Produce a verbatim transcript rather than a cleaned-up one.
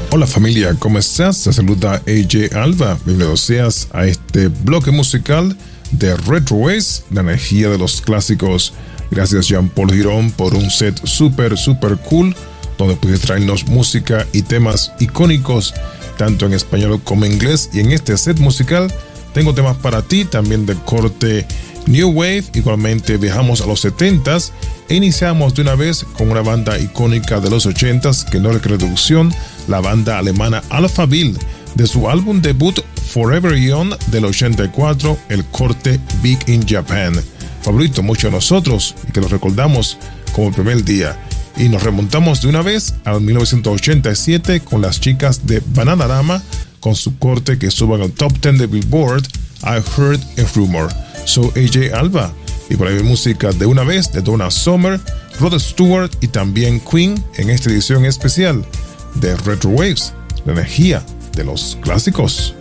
Hola familia, ¿cómo estás? Te saluda A J Alba. Bienvenido seas a este bloque musical de Retro Waves, la energía de los clásicos. Gracias Jean Paul Girón por un set súper, súper cool, donde puedes traernos música y temas icónicos, tanto en español como en inglés. Y en este set musical tengo temas para ti, también de corte New Wave. Igualmente viajamos a los setentas e iniciamos de una vez con una banda icónica de los ochentas que no requiere introducción, la banda alemana Alphaville, de su álbum debut Forever Young del ochenta y cuatro, el corte Big in Japan, favorito mucho de nosotros y que lo recordamos como el primer día. Y nos remontamos de una vez al mil novecientos ochenta y siete con las chicas de Bananarama con su corte que suban al top diez de Billboard, I Heard a Rumor. Soy A J Alba y por ahí música de una vez de Donna Summer, Rod Stewart y también Queen en esta edición especial de Retro Waves, la energía de los clásicos.